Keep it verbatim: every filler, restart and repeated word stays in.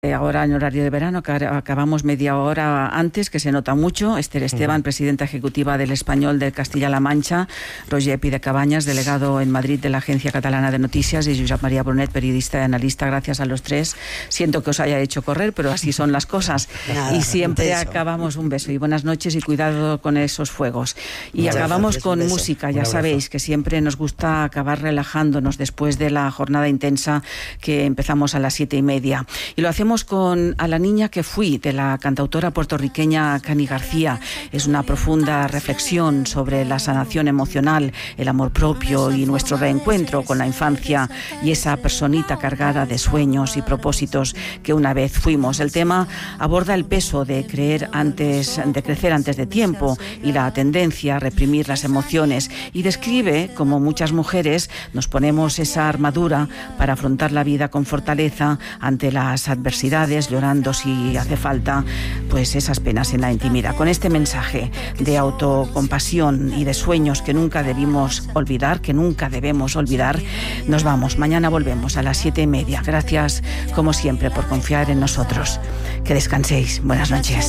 Ahora en horario de verano, acabamos media hora antes, que se nota mucho. Esther Esteban, presidenta ejecutiva del Español de Castilla-La Mancha, Roger Pi de Cabañas, delegado en Madrid de la Agencia Catalana de Noticias, y Josep María Brunet, periodista y analista. Gracias a los tres. Siento que os haya hecho correr, pero así son las cosas. Nada, y siempre intenso. Acabamos un beso y buenas noches y cuidado con esos fuegos. Y Muchas acabamos gracias, con música. Ya sabéis que siempre nos gusta acabar relajándonos después de la jornada intensa que empezamos a las siete y media. Y lo hacemos con A la niña que fui, de la cantautora puertorriqueña Cani García. Es una profunda reflexión sobre la sanación emocional, el amor propio y nuestro reencuentro con la infancia y esa personita cargada de sueños y propósitos que una vez fuimos. El tema aborda el peso de creer antes, de crecer antes de tiempo y la tendencia a reprimir las emociones, y describe cómo muchas mujeres nos ponemos esa armadura para afrontar la vida con fortaleza ante las adversidades, llorando si hace falta pues esas penas en la intimidad. Con este mensaje de autocompasión y de sueños que nunca debimos olvidar, que nunca debemos olvidar, nos vamos. Mañana volvemos a las siete y media. Gracias, como siempre, por confiar en nosotros. Que descanséis. Buenas noches.